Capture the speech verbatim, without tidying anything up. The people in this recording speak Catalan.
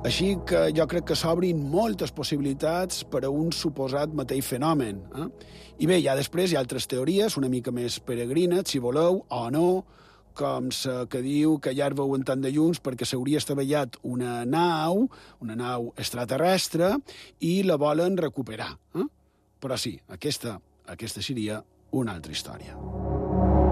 Així que jo crec que s'obrin moltes possibilitats per a un suposat mateix fenomen. Eh? I bé, ja després hi ha altres teories, una mica més peregrines, si voleu, o no, com la que diu que ja es veuen tant de llums perquè s'hauria estavellat una nau, una nau extraterrestre, i la volen recuperar. Eh? Però sí, aquesta, aquesta seria una altra història.